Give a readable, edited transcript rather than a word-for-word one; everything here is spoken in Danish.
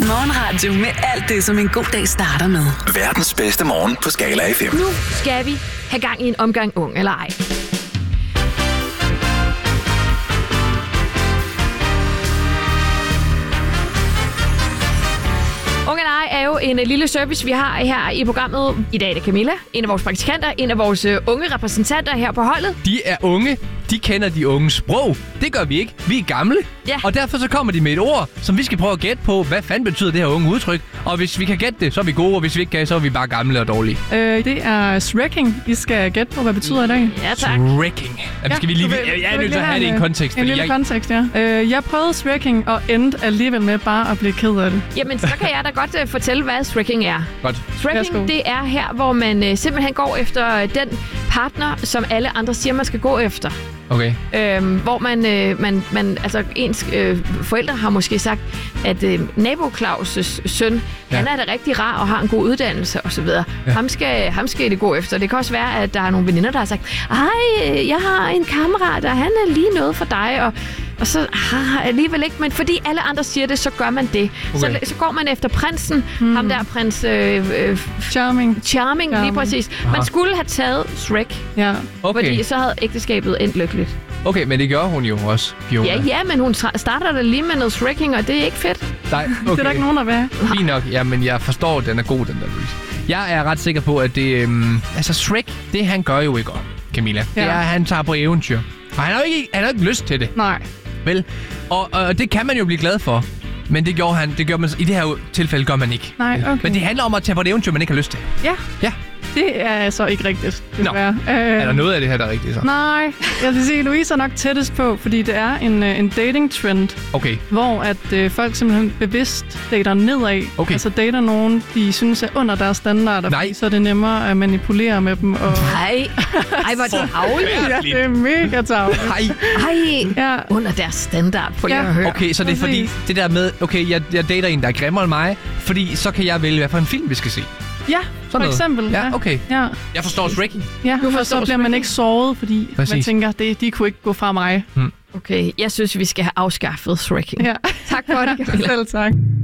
Morgenradio med alt det, som en god dag starter med. Verdens bedste morgen på Skala FM. Nu skal vi have gang i en omgang ung eller ej. Unge eller ej er jo en lille service, vi har her i programmet. I dag er det Camilla, en af vores praktikanter, en af vores unge repræsentanter her på holdet. De er unge. De kender de unge sprog. Det gør vi ikke. Vi er gamle. Ja. Og derfor så kommer de med et ord, som vi skal prøve at gætte på. Hvad fanden betyder det her unge udtryk? Og hvis vi kan gætte det, så er vi gode. Og hvis vi ikke kan, så er vi bare gamle og dårlige. Det er shracking. I skal gætte på, hvad det betyder i dag. Ja, tak. Shracking. Jamen, skal vi lige... Jeg er nødt til at have det i en kontekst. En lille kontekst, ja. Jeg prøvede shracking og endte alligevel med bare at blive ked af det. Jamen, så kan jeg da godt fortælle, hvad shracking er. Godt. Shracking, det er her, hvor man simpelthen går efter den partner, som alle andre siger, man skal gå efter. Okay. Hvor man altså ens forældre har måske sagt, at nabo Claus' søn, han er da rigtig rar og har en god uddannelse osv. Ja. Ham skal det gå efter. Det kan også være, at der er nogle veninder, der har sagt, ej, jeg har en kammerat, og han er lige noget for dig, og så alligevel ikke, men fordi alle andre siger det, så gør man det. Okay. Så går man efter prinsen, ham der prins... Charming, lige præcis. Aha. Man skulle have taget Shrek, fordi så havde ægteskabet endt lykkeligt. Okay, men det gør hun jo også, Fiona. Ja, men hun starter da lige med noget Shrekking, og det er ikke fedt. Nej, okay. Det er der ikke nogen, der vil have. Fint nok, ja, men jeg forstår, at den er god, den der Louise. Jeg er ret sikker på, at det... altså, Shrek, det han gør jo ikke, Camilla. Ja. Det er, at han tager på eventyr. Og han har ikke lyst til det. Nej. Vel? Og det kan man jo blive glad for. Men det gjorde han. Det gør man, i det her tilfælde gør man ikke. Nej, okay. Men det handler om at tage på et eventyr, man ikke har lyst til. Ja. Det er så ikke rigtigt, desværre. Er der noget af det her, der er rigtigt så? Nej, jeg vil sige, Louise er nok tættest på, fordi det er en dating-trend, hvor at folk simpelthen bevidst dater nedad. Okay. Altså dater nogen, de synes er under deres standarder, fordi så er det nemmere at manipulere med dem. Og... Nej, hvor er det tarveligt. Ja, det er mega tarveligt. Ja. Under deres standard, på at høre. Okay, så det er fordi, det der med, okay, jeg dater en, der er grimmere end mig, fordi så kan jeg vælge, hvad for en film vi skal se. Ja, for eksempel. Ja, okay. Ja. Jeg forstår Shrek. Ja, og så bliver man ikke såret, fordi man tænker, de kunne ikke gå fra mig. Okay, jeg synes, vi skal have afskaffet Shrek. Ja. Tak for det. Selv tak.